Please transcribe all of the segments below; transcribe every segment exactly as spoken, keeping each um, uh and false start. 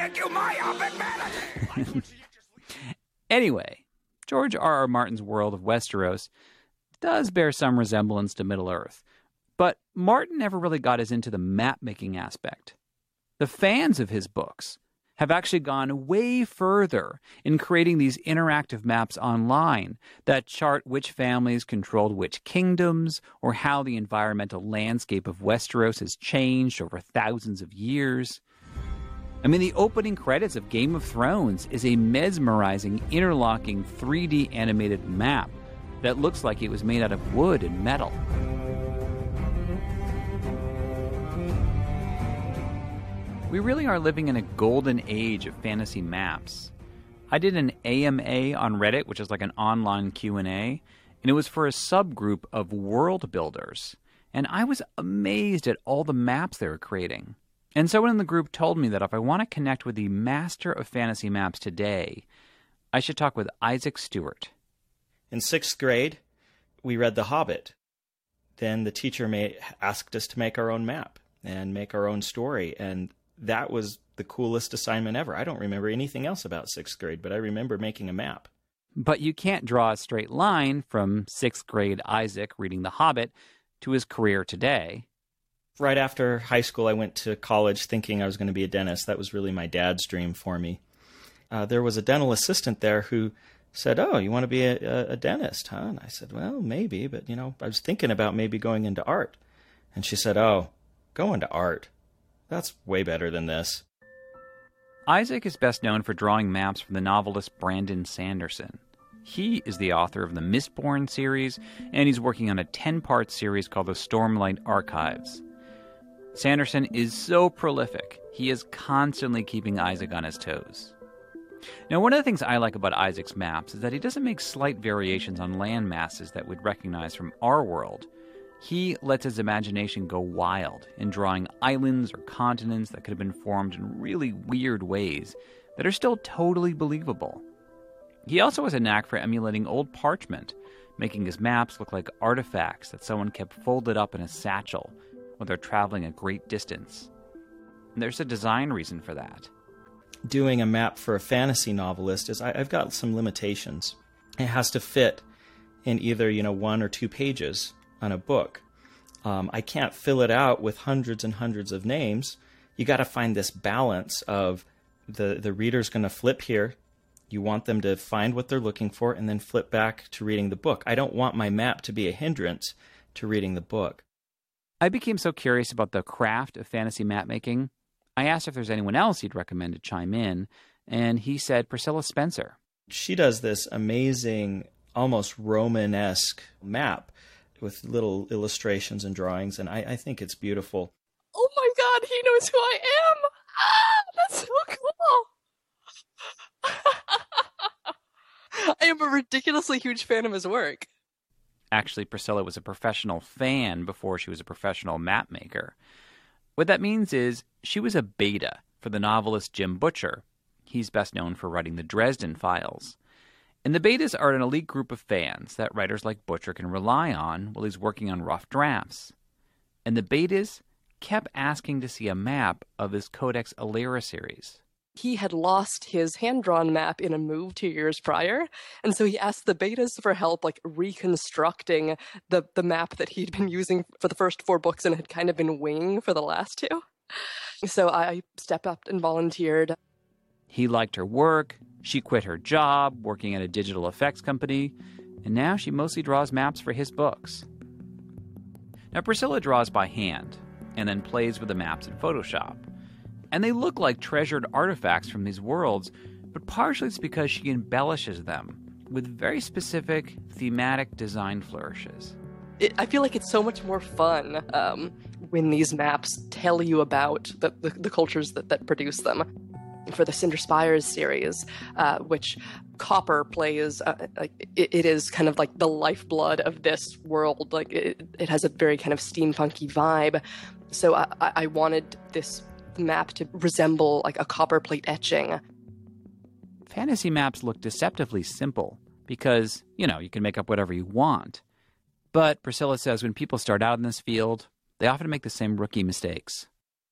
magic, you myopic vanity! Anyway, George R. R. Martin's world of Westeros does bear some resemblance to Middle-earth, but Martin never really got us into the map-making aspect. The fans of his books have actually gone way further in creating these interactive maps online that chart which families controlled which kingdoms, or how the environmental landscape of Westeros has changed over thousands of years. I mean, the opening credits of Game of Thrones is a mesmerizing, interlocking three D animated map that looks like it was made out of wood and metal. We really are living in a golden age of fantasy maps. I did an A M A on Reddit, which is like an online Q and A, and it was for a subgroup of world builders. And I was amazed at all the maps they were creating. And someone in the group told me that if I want to connect with the master of fantasy maps today, I should talk with Isaac Stewart. In sixth grade, we read The Hobbit. Then the teacher made, asked us to make our own map and make our own story, and that was the coolest assignment ever. I don't remember anything else about sixth grade, but I remember making a map. But you can't draw a straight line from sixth grade Isaac reading The Hobbit to his career today. Right after high school, I went to college thinking I was going to be a dentist. That was really my dad's dream for me. Uh, there was a dental assistant there who said, "Oh, you want to be a, a dentist, huh?" And I said, "Well, maybe, but, you know, I was thinking about maybe going into art." And she said, "Oh, go into art. That's way better than this." Isaac is best known for drawing maps from the novelist Brandon Sanderson. He is the author of the Mistborn series, and he's working on a ten-part series called the Stormlight Archives. Sanderson is so prolific, he is constantly keeping Isaac on his toes. Now, one of the things I like about Isaac's maps is that he doesn't make slight variations on land masses that we'd recognize from our world. He lets his imagination go wild in drawing islands or continents that could have been formed in really weird ways that are still totally believable. He also has a knack for emulating old parchment, making his maps look like artifacts that someone kept folded up in a satchel when they're traveling a great distance. And there's a design reason for that. Doing a map for a fantasy novelist is I, I've got some limitations. It has to fit in either, you know, one or two pages on a book. Um, I can't fill it out with hundreds and hundreds of names. You got to find this balance of the, the reader's going to flip here. You want them to find what they're looking for and then flip back to reading the book. I don't want my map to be a hindrance to reading the book. I became so curious about the craft of fantasy map making. I asked if there's anyone else he'd recommend to chime in, and he said Priscilla Spencer. She does this amazing, almost Romanesque map with little illustrations and drawings, and I, I think it's beautiful. Oh my God, he knows who I am! Ah, that's so cool! I am a ridiculously huge fan of his work. Actually, Priscilla was a professional fan before she was a professional map maker. What that means is she was a beta for the novelist Jim Butcher. He's best known for writing the Dresden Files. And the betas are an elite group of fans that writers like Butcher can rely on while he's working on rough drafts. And the betas kept asking to see a map of his Codex Alera series. He had lost his hand-drawn map in a move two years prior, and so he asked the betas for help, like, reconstructing the, the map that he'd been using for the first four books and had kind of been winging for the last two. So I stepped up and volunteered. He liked her work. She quit her job working at a digital effects company, and now she mostly draws maps for his books. Now, Priscilla draws by hand and then plays with the maps in Photoshop. And they look like treasured artifacts from these worlds, but partially it's because she embellishes them with very specific thematic design flourishes. It, I feel like it's so much more fun um, when these maps tell you about the, the, the cultures that, that produce them. For the Cinder Spires series, uh, which copper plays, uh, like it, it is kind of like the lifeblood of this world. Like it, it has a very kind of steampunky vibe. So I, I wanted this map to resemble like a copperplate etching. Fantasy maps look deceptively simple because, you know, you can make up whatever you want. But Priscilla says when people start out in this field, they often make the same rookie mistakes.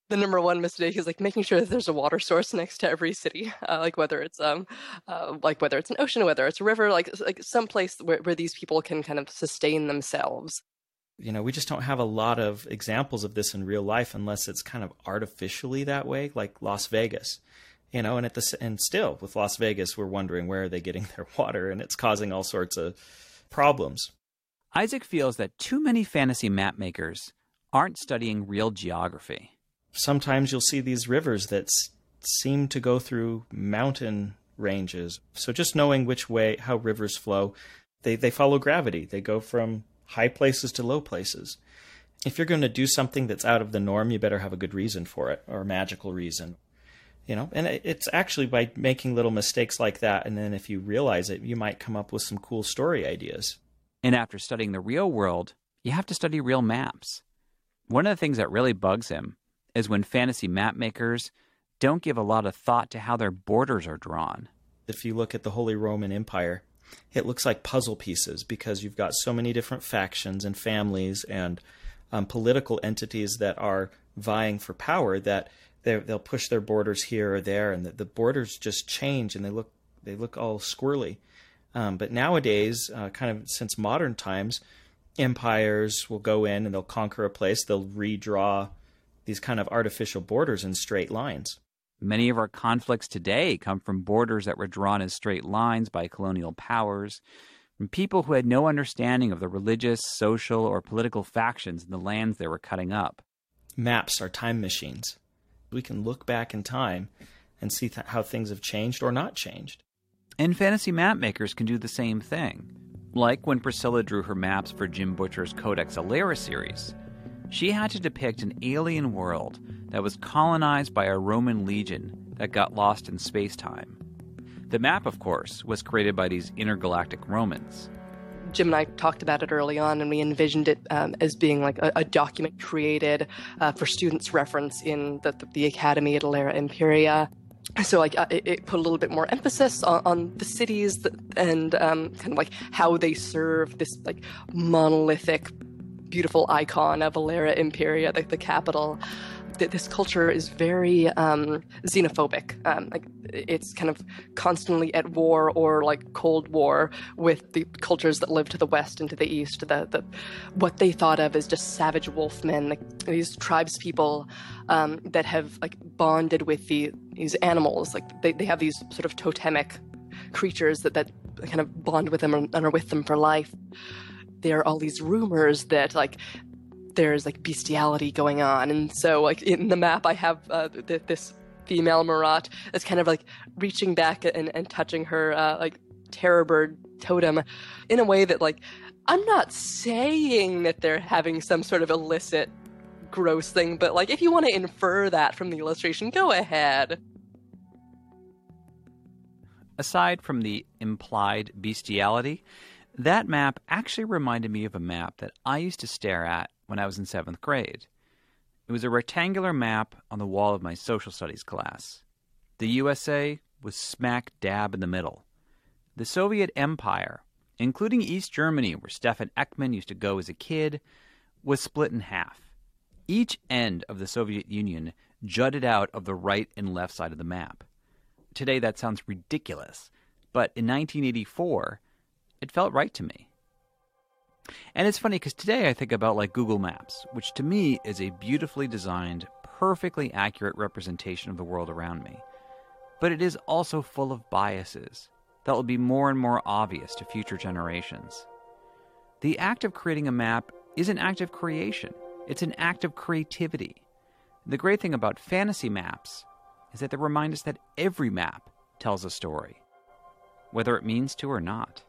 the number one mistake is like making sure that there's a water source next to every city, uh, like whether it's um, uh, like whether it's an ocean, whether it's a river, like like some place where, where these people can kind of sustain themselves. You know, we just don't have a lot of examples of this in real life unless it's kind of artificially that way, like Las Vegas. You know, and at the and still with Las Vegas, we're wondering where are they getting their water, and it's causing all sorts of problems. Isaac feels that too many fantasy map makers aren't studying real geography. Sometimes you'll see these rivers that s- seem to go through mountain ranges. So just knowing which way, how rivers flow, they, they follow gravity. They go from high places to low places. If you're going to do something that's out of the norm, you better have a good reason for it, or a magical reason. You know, and it's actually by making little mistakes like that, and then if you realize it, you might come up with some cool story ideas. And after studying the real world, you have to study real maps. One of the things that really bugs him is when fantasy map makers don't give a lot of thought to how their borders are drawn. If you look at the Holy Roman Empire, it looks like puzzle pieces because you've got so many different factions and families and um, political entities that are vying for power that they'll push their borders here or there, and the, the borders just change and they look they look all squirrely. Um, but nowadays, uh, kind of since modern times, empires will go in and they'll conquer a place. They'll redraw these kind of artificial borders in straight lines. Many of our conflicts today come from borders that were drawn as straight lines by colonial powers, from people who had no understanding of the religious, social, or political factions in the lands they were cutting up. Maps are time machines. We can look back in time and see th- how things have changed or not changed. And fantasy map makers can do the same thing. Like when Priscilla drew her maps for Jim Butcher's Codex Alera series. She had to depict an alien world that was colonized by a Roman legion that got lost in space-time. The map, of course, was created by these intergalactic Romans. Jim and I talked about it early on, and we envisioned it um, as being like a, a document created uh, for students' reference in the, the, the Academy at Alera Imperia. So, like, uh, it, it put a little bit more emphasis on, on the cities that, and um, kind of like how they serve this like monolithic, beautiful icon of Alera Imperia, the, the capital. This culture is very um, xenophobic. Um, like it's kind of constantly at war or like Cold War with the cultures that live to the west and to the east. The, the what they thought of as just savage wolfmen, like these tribes people um, that have like bonded with the these animals. Like they, they have these sort of totemic creatures that, that kind of bond with them and are with them for life. There are all these rumors that like there's like bestiality going on, and so like in the map I have uh, th- this female Marat that's kind of like reaching back and, and touching her uh, like terror bird totem in a way that like I'm not saying that they're having some sort of illicit gross thing, but like if you want to infer that from the illustration, go ahead. Aside from the implied bestiality, that map actually reminded me of a map that I used to stare at when I was in seventh grade. It was a rectangular map on the wall of my social studies class. The U S A was smack dab in the middle. The Soviet Empire, including East Germany, where Stefan Ekman used to go as a kid, was split in half. Each end of the Soviet Union jutted out of the right and left side of the map. Today that sounds ridiculous, but in nineteen eighty-four, it felt right to me. And it's funny because today I think about like Google Maps, which to me is a beautifully designed, perfectly accurate representation of the world around me. But it is also full of biases that will be more and more obvious to future generations. The act of creating a map is an act of creation. It's an act of creativity. The great thing about fantasy maps is that they remind us that every map tells a story, whether it means to or not.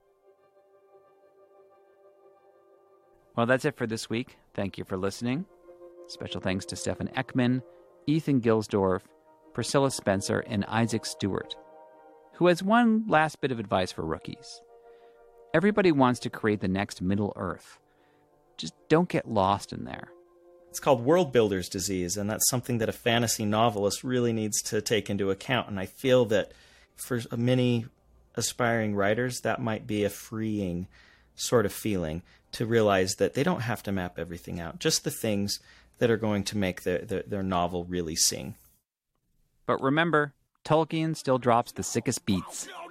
Well, that's it for this week. Thank you for listening. Special thanks to Stefan Ekman, Ethan Gilsdorf, Priscilla Spencer, and Isaac Stewart, who has one last bit of advice for rookies. Everybody wants to create the next Middle Earth. Just don't get lost in there. It's called world builder's disease, and that's something that a fantasy novelist really needs to take into account. And I feel that for many aspiring writers, that might be a freeing sort of feeling to realize that they don't have to map everything out, just the things that are going to make their, their, their novel really sing. But remember, Tolkien still drops the sickest beats.